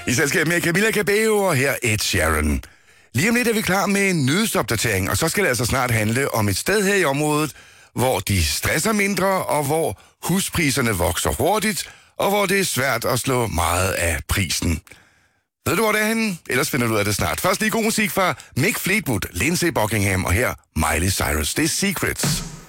I selskab med Camilla Cabello og her Ed Sheeran. Lige om lidt er vi klar med en nyhedsopdatering, og så skal det altså snart handle om et sted her i området, hvor de stresser mindre, og hvor huspriserne vokser hurtigt, og hvor det er svært at slå meget af prisen. Ved du, hvor det er henne? Ellers finder du ud af det snart. Først lige god musik fra Mick Fleetwood, Lindsey Buckingham og her Miley Cyrus. Det er Secrets.